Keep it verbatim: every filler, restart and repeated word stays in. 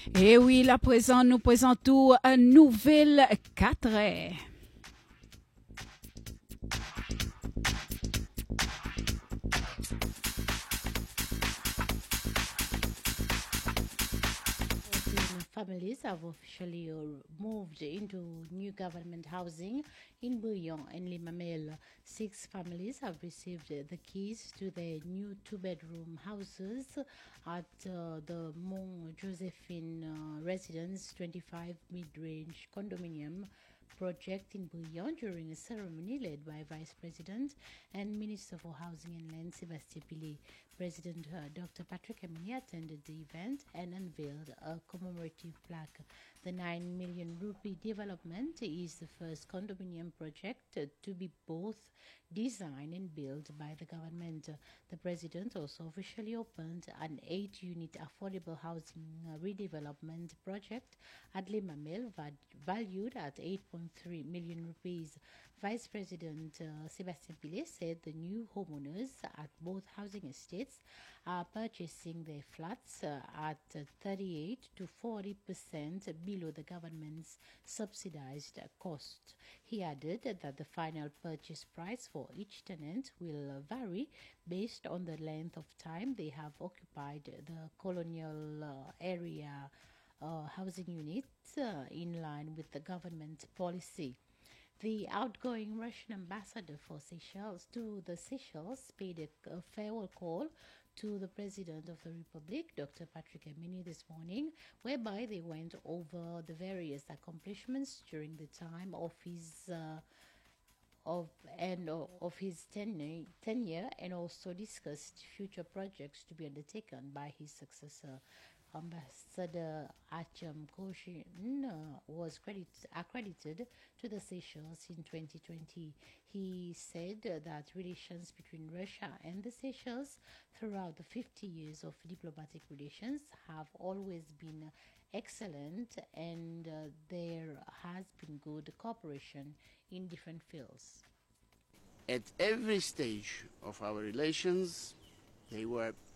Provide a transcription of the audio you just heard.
Et oui, la présent nous présentons une nouvelle quatre. Families have officially uh, moved into new government housing in Bouillon and Limamel. Six families have received uh, the keys to their new two-bedroom houses at uh, the Mont Josephine uh, Residence twenty-five mid-range condominium project in Bouillon during a ceremony led by Vice President and Minister for Housing and Land Sebastien Pili. President uh, Doctor Patrick Amini attended the event and unveiled a commemorative plaque. The nine million rupee development is the first condominium project uh, to be both designed and built by the government. Uh, the president also officially opened an eight unit affordable housing uh, redevelopment project at Limamel, va- valued at eight point three million rupees. Vice President uh, Sebastien Pile said the new homeowners at both housing estates are purchasing their flats uh, at uh, thirty-eight to forty percent below the government's subsidized uh, cost. He added that the final purchase price for each tenant will uh, vary based on the length of time they have occupied the colonial uh, area uh, housing units uh, in line with the government policy. The outgoing Russian ambassador for Seychelles to the Seychelles paid a, a farewell call to the President of the Republic, Doctor Patrick Amini, this morning, whereby they went over the various accomplishments during the time of his uh, of and uh, of his tenure, tenure and also discussed future projects to be undertaken by his successor. Ambassador Acham Koshin uh, was credit, accredited to the Seychelles in twenty twenty. He said uh, that relations between Russia and the Seychelles throughout the fifty years of diplomatic relations have always been excellent, and uh, there has been good cooperation in different fields. At every stage of our relations, they were